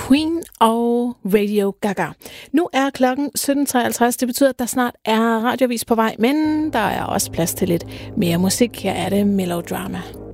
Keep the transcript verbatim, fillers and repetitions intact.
Queen og Radio Gaga. Nu er klokken sytten treoghalvtreds. Det betyder, at der snart er radiovis på vej, men der er også plads til lidt mere musik. Her er det Melodrama.